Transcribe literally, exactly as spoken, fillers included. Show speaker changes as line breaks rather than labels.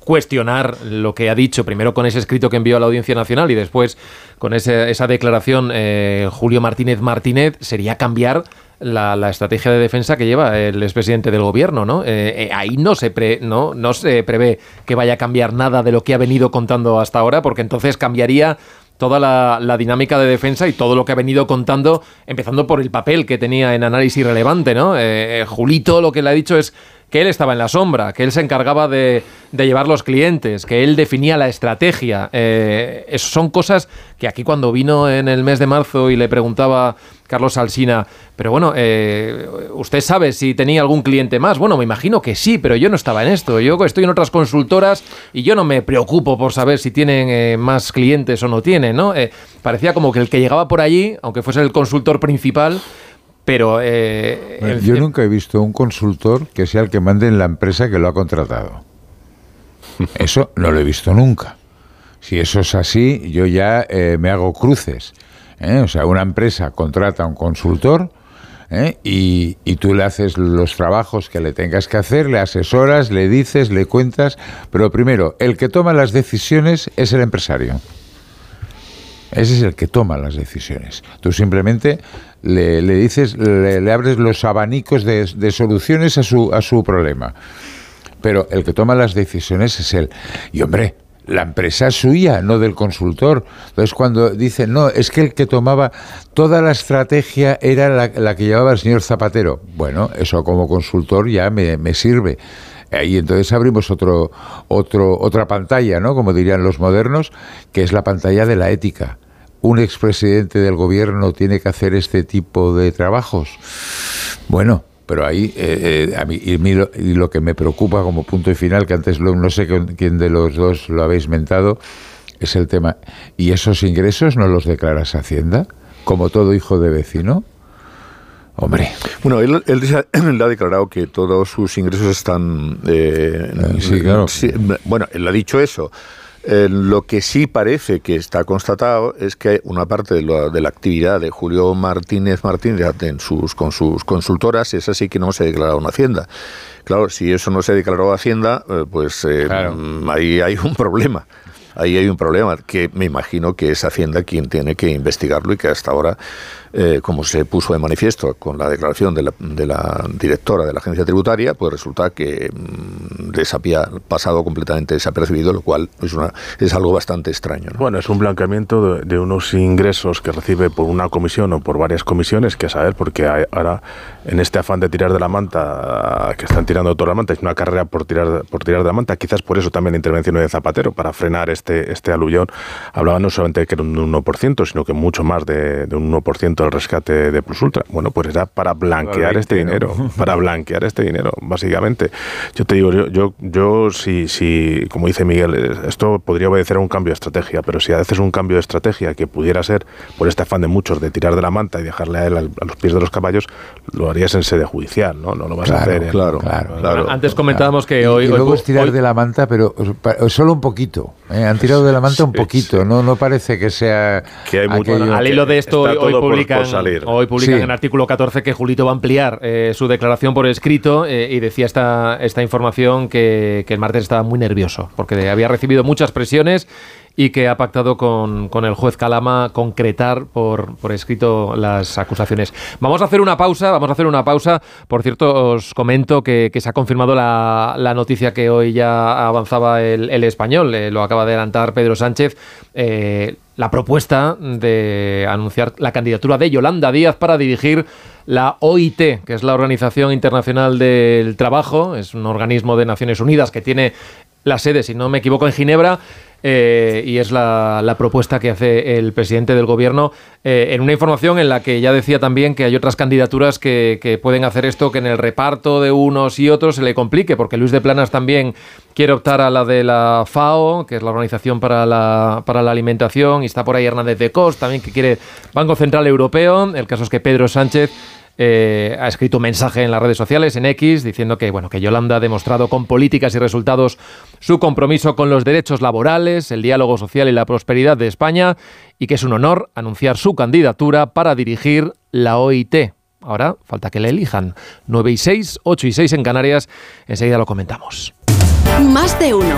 cuestionar lo que ha dicho, primero con ese escrito que envió a la Audiencia Nacional y después con ese, esa declaración eh, Julio Martínez Martínez, sería cambiar La, la estrategia de defensa que lleva el expresidente del gobierno, ¿no? Eh, eh, ahí no se, pre, no, no se prevé que vaya a cambiar nada de lo que ha venido contando hasta ahora, porque entonces cambiaría toda la, la dinámica de defensa y todo lo que ha venido contando, empezando por el papel que tenía en Análisis Relevante, ¿no? Eh, Julito lo que le ha dicho es que él estaba en la sombra, que él se encargaba de, de llevar los clientes, que él definía la estrategia. Eh, eso son cosas que aquí cuando vino en el mes de marzo y le preguntaba Carlos Alsina, pero bueno, eh, ¿usted sabe si tenía algún cliente más? Bueno, me imagino que sí, pero yo no estaba en esto. Yo estoy en otras consultoras y yo no me preocupo por saber si tienen eh, más clientes o no tienen, ¿no? Eh, parecía como que el que llegaba por allí, aunque fuese el consultor principal, pero... Eh,
bueno, yo nunca he visto un consultor que sea el que mande en la empresa que lo ha contratado. Eso no lo he visto nunca. Si eso es así, yo ya eh, me hago cruces. ¿eh? O sea, una empresa contrata a un consultor ¿eh? y, y tú le haces los trabajos que le tengas que hacer, le asesoras, le dices, le cuentas, pero primero, el que toma las decisiones es el empresario. Ese es el que toma las decisiones. Tú simplemente le, le dices, le, le abres los abanicos de, de soluciones a su, a su problema. Pero el que toma las decisiones es él. Y hombre, la empresa es suya, no del consultor. Entonces cuando dicen, no, es que el que tomaba toda la estrategia era la, la que llevaba el señor Zapatero. Bueno, eso como consultor ya me, me sirve. Y entonces abrimos otro, otro, otra pantalla, ¿no? Como dirían los modernos, que es la pantalla de la ética. ¿Un expresidente del gobierno tiene que hacer este tipo de trabajos? Bueno, pero ahí, eh, eh, a mí, y, mí lo, y lo que me preocupa como punto y final, que antes lo, no sé quién de los dos lo habéis mentado, es el tema. ¿Y esos ingresos no los declaras a Hacienda? Como todo hijo de vecino. Hombre.
Bueno, él, él, él ha declarado que todos sus ingresos están... Eh,
sí, claro.
Sí, bueno, él ha dicho eso. Eh, lo que sí parece que está constatado es que una parte de, lo, de la actividad de Julio Martínez Martínez en sus, con sus consultoras, esa sí que no se ha declarado en Hacienda. Claro, si eso no se declaró a Hacienda, eh, pues eh, claro. ahí hay un problema. Ahí hay un problema, que me imagino que es Hacienda quien tiene que investigarlo y que hasta ahora, eh, como se puso de manifiesto con la declaración de la, de la directora de la agencia tributaria, pues resulta que mmm, les había pasado completamente desapercibido, lo cual es, una, es algo bastante extraño, ¿no?
Bueno, es un blanqueamiento de, de unos ingresos que recibe por una comisión o por varias comisiones, que a saber, porque hay, ahora en este afán de tirar de la manta, que están tirando toda la manta, es una carrera por tirar, por tirar de la manta, quizás por eso también la intervención de Zapatero, para frenar este Este, este aluvión. Hablaba no solamente de que era un uno por ciento, sino que mucho más de, de un uno por ciento del rescate de Plus Ultra. Bueno, pues era para blanquear este dinero, para blanquear este dinero, básicamente. Yo te digo, yo, yo, yo si, si, como dice Miguel, esto podría obedecer a un cambio de estrategia, pero si haces un cambio de estrategia que pudiera ser por este afán de muchos de tirar de la manta y dejarle a él a los pies de los caballos, lo harías en sede judicial, ¿no? No lo vas
claro,
a hacer. En,
claro, claro, claro.
Antes comentábamos
claro.
que hoy...
Y, y luego
hoy,
es tirar
hoy,
de la manta, pero solo un poquito, ¿eh? Han tirado de la manta un poquito, no no parece que sea
que hay mucho,
bueno, al hilo de esto hoy, hoy publican,
por, por
hoy publican
sí.
en artículo catorce que Julito va a ampliar eh, su declaración por escrito eh, y decía esta, esta información que, que el martes estaba muy nervioso porque había recibido muchas presiones y que ha pactado con, con el juez Calama concretar por, por escrito las acusaciones. Vamos a hacer una pausa, vamos a hacer una pausa. Por cierto, os comento que, que se ha confirmado la, la noticia que hoy ya avanzaba el, el Español, eh, lo acaba de adelantar Pedro Sánchez, eh, la propuesta de anunciar la candidatura de Yolanda Díaz para dirigir la O I T, que es la Organización Internacional del Trabajo, es un organismo de Naciones Unidas que tiene la sede, si no me equivoco, en Ginebra, eh, y es la, la propuesta que hace el presidente del gobierno eh, en una información en la que ya decía también que hay otras candidaturas que, que pueden hacer esto, que en el reparto de unos y otros se le complique, porque Luis de Planas también quiere optar a la de la FAO, que es la Organización para la, para la Alimentación, y está por ahí Hernández de Cos, también que quiere Banco Central Europeo. El caso es que Pedro Sánchez Eh, ha escrito un mensaje en las redes sociales, en X, diciendo que, bueno, que Yolanda ha demostrado con políticas y resultados su compromiso con los derechos laborales, el diálogo social y la prosperidad de España, y que es un honor anunciar su candidatura para dirigir la O I T. Ahora falta que la elijan. nueve y seis, ocho y seis en Canarias. Enseguida lo comentamos.
Más de uno.